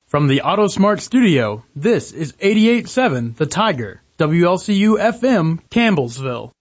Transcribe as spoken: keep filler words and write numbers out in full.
From the AutoSmart studio, this is eighty-eight point seven The Tiger, W L C U F M, Campbellsville.